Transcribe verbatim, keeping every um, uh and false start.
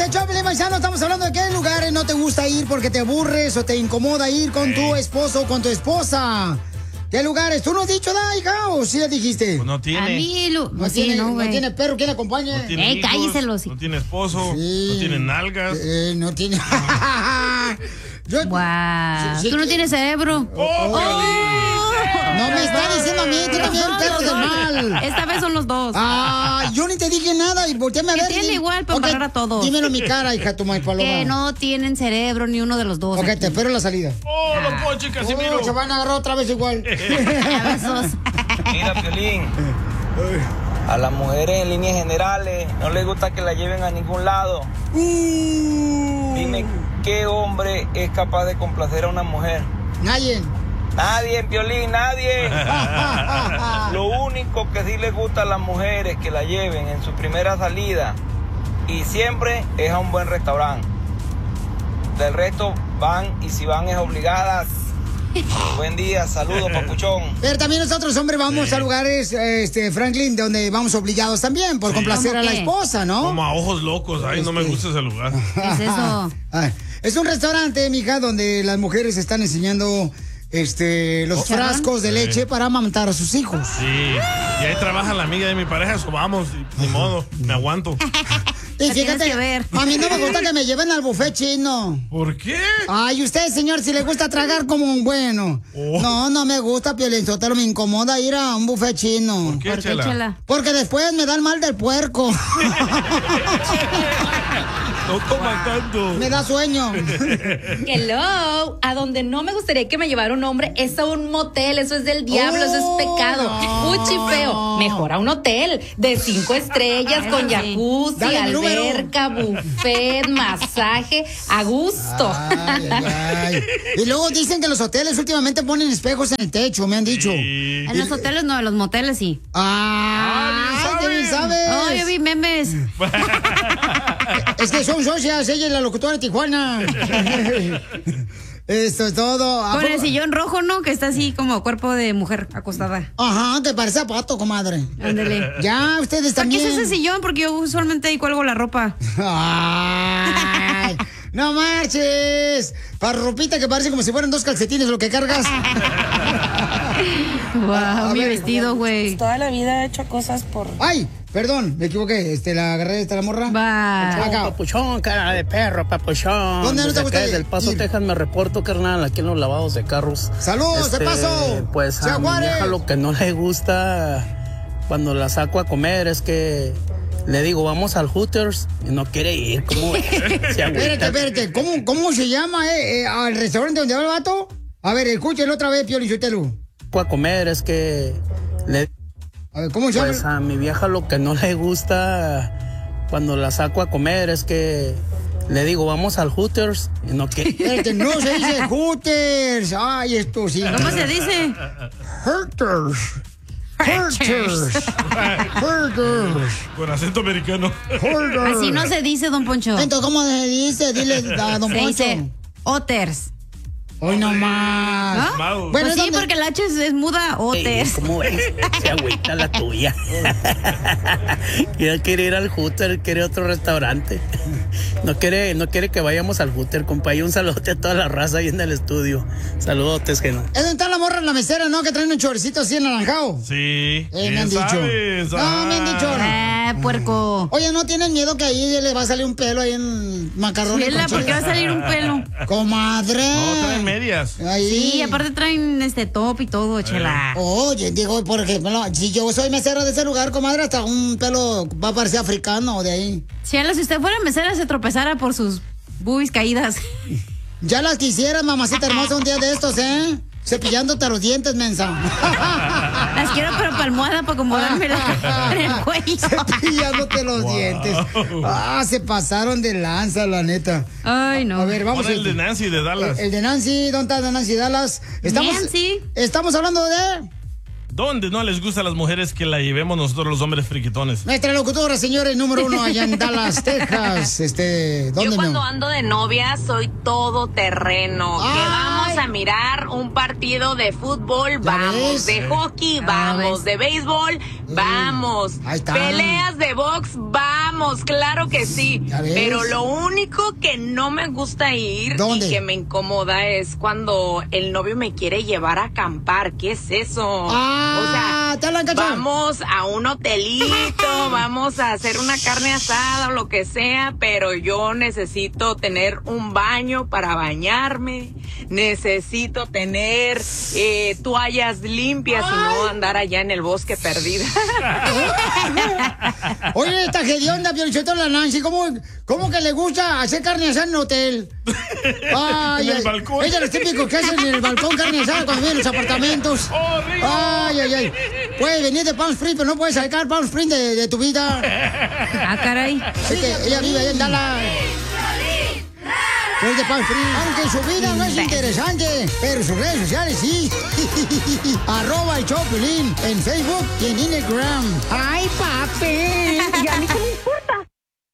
el Choplin, paisano. Estamos hablando de qué lugares no te gusta ir porque te aburres o te incomoda ir con hey. tu esposo o con tu esposa. ¿Qué lugares? ¿Tú no has dicho nada, hija? ¿O sí le dijiste? Pues no tiene. A mí, lo, no, no tiene, no, no tiene perro, ¿quién le acompaña? No tiene Ey, cálleselo, sí. No tiene esposo, sí. No tiene nalgas. Eh, no tiene... Yo... Wow. Sí, Tú no tienes cerebro. Oh, oh, oh. No me está diciendo a mí, tú también, perro de mal. Esta vez son los dos. Ah, yo ni te dije nada y volteame a ver. Tiene y... igual para okay, embarrar a todos. Dímelo en mi cara, hija, tu maíz paloma. Que no tienen cerebro ni uno de los dos. Ok, aquí. Te espero en la salida. Oh, ah. Los Poncho y Casimiro. Oh, se van a agarrar otra vez igual. Mira, Piolín. A las mujeres en líneas generales no les gusta que la lleven a ningún lado. Uh. Dime, ¿qué hombre es capaz de complacer a una mujer? Nadie. Nadie, Piolín, nadie. Lo único que sí les gusta a las mujeres que la lleven en su primera salida y siempre es a un buen restaurante. Del resto van y si van es obligadas. Buen día, saludos, papuchón. Pero también nosotros, hombres, vamos sí. a lugares, este, Franklin, donde vamos obligados también por sí. complacer a la esposa, ¿no? Como a ojos locos, ay, este... no me gusta ese lugar. ¿Qué es eso? Es un restaurante, mija, donde las mujeres están enseñando este, los frascos de leche sí. para amamantar a sus hijos. Sí, y ahí trabaja la amiga de mi pareja, eso vamos, ni modo, me aguanto. Y fíjate, que ver. A mí no me gusta que me lleven al buffet chino. ¿Por qué? Ay, usted, señor, si le gusta tragar como un bueno. Oh. No, no me gusta, Piolinsotelo, me incomoda ir a un buffet chino. ¿Por qué, ¿Por qué chela? Porque después me da el mal del puerco. No coma tanto. Me da sueño. Hello. A donde no me gustaría que me llevara un hombre es a un motel. Eso es del diablo, oh, eso es pecado. No. Uchi feo. Mejor a un hotel de cinco estrellas con jacuzzi, Dale, alberca, buffet, masaje, a gusto. Ay, ay, ay. Y luego dicen que los hoteles últimamente ponen espejos en el techo, me han dicho. Sí. En los hoteles no, en los moteles sí. Ah, ¿qué bien sabes? Oh, yo vi memes. Es que son socias, ella es la locutora de Tijuana. Esto es todo. Con el sillón rojo, ¿no? Que está así como cuerpo de mujer acostada. Ajá, te parece a pato, comadre. Ándale. Ya, ustedes también. ¿Por qué es ese sillón? Porque yo usualmente ahí cuelgo la ropa. Ay, no marches. Parropita que parece como si fueran dos calcetines lo que cargas. Wow, mi ver, vestido, güey. Toda la vida he hecho cosas por... ¡Ay! Perdón, me equivoqué. Este, la agarré esta la morra. Va. Acá. Papuchón, cara de perro, papuchón. ¿Dónde no te gusta Desde El Paso, ir? Texas, me reporto, carnal, aquí en los lavados de carros. ¡Saludos, este, de paso! Pues a mi vieja lo que no le gusta cuando la saco a comer es que le digo, vamos al Hooters y no quiere ir. ¿Cómo ves? Espérate, espérate. ¿Cómo, ¿Cómo se llama, eh, eh, al restaurante donde va el vato? A ver, escúchelo otra vez, Piolinsotelo. A comer es que le... A ver, ¿cómo se llama? Pues a mi vieja lo que no le gusta cuando la saco a comer es que le digo, vamos al Hooters y no quiere. Espérate, no se dice Hooters. Ay, esto sí. ¿Cómo se dice? Hooters. Hooters. Hooters. Con acento americano. Hooters. Así no se dice, don Poncho. Entonces, ¿cómo se dice? Dile a don se Poncho. Dice Otters. Hoy no más. ¿No? Bueno, pues sí, donde... porque la H es, es muda, Otters. ¿Cómo ves? Se agüita la tuya. Ya quiere ir al Hooter, quiere otro restaurante. No quiere, no quiere que vayamos al Hooter, compa. Y un saludote a toda la raza ahí en el estudio. Saludotes, Geno. Es donde está la morra en la mesera, ¿no? Que traen un choricito así anaranjado. Sí. Eh, me han dicho. Sabes? No, ah. me han dicho. Ah, puerco. Oye, ¿no tienen miedo que ahí le va a salir un pelo ahí en macarrones? Sí, ¿por qué va a salir un pelo? Comadre. No, traen medias. Ahí. Sí, aparte traen este top y todo, chela. Eh. Oye, digo, por ejemplo, si yo soy mesera de ese lugar, comadre, hasta un pelo va a parecer africano de ahí. Chela, si usted fuera mesera, se tropezara por sus boobies caídas. Ya las quisieras, mamacita hermosa, un día de estos, ¿eh? Cepillándote los dientes, mensa. Las quiero, pero para almohada, para acomodarme en el cuello. Cepillándote los wow. dientes. Ah, se pasaron de lanza, la neta. Ay, no. A ver, vamos. Pon el de Nancy de Dallas. El, el de Nancy, ¿dónde está de Nancy Dallas? Estamos, Nancy. Estamos hablando de... ¿Dónde no les gusta a las mujeres que la llevemos nosotros los hombres friquitones? Nuestra locutora, señores, número uno allá en Dallas, Texas. Este, ¿dónde Yo cuando no? ando de novia soy todo terreno. Ay. Que vamos a mirar un partido de fútbol, vamos. ves? De hockey, Ya vamos. ves. De béisbol, vamos. Ahí está. Peleas de box, vamos. vamos, claro que sí. Pero lo único que no me gusta ir ¿Dónde? y que me incomoda es cuando el novio me quiere llevar a acampar. ¿Qué es eso? Ah, o sea, te hablan, Cacha. vamos a un hotelito, vamos a hacer una carne asada o lo que sea, pero yo necesito tener un baño para bañarme, necesito tener eh, toallas limpias y no andar allá en el bosque perdida. Oye, esta hedionda, Piolichotelo, la Nancy, ¿cómo, ¿cómo que le gusta hacer carne asada en un hotel? Ay, en el ay, balcón. Ella es típico que hacen en el balcón carne asada cuando vienen los apartamentos. ¡Horrible! Ay, ay, ay. Puedes venir de Palm Springs, pero no puedes sacar Palm Springs de, de tu vida. Ah, caray. Es que ella vive allá en Dallas. Es de Palm Springs. Aunque su vida no es interesante, pero sus redes sociales sí. Arroba el show Piolín en Facebook y en Instagram. ¡Ay, papi! ¿Y a mí qué me importa?